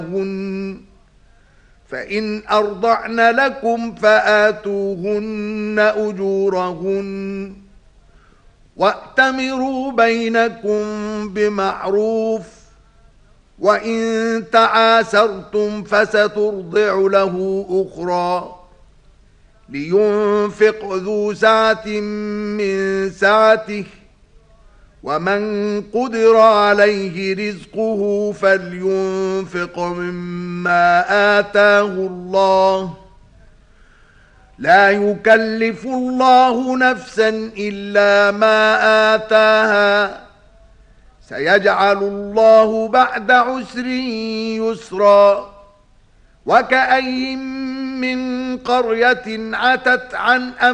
فإن أرضعن لكم فآتوهن أجورهن وأتمروا بينكم بمعروف وإن تعاسرتم فسترضع له أخرى لينفق ذو سعة من سعته ومن قدر عليه رزقه فلينفق مما آتاه الله لا يكلف الله نفسا إلا ما آتاها سيجعل الله بعد عسر يسرا وكأين من قرية عتت عن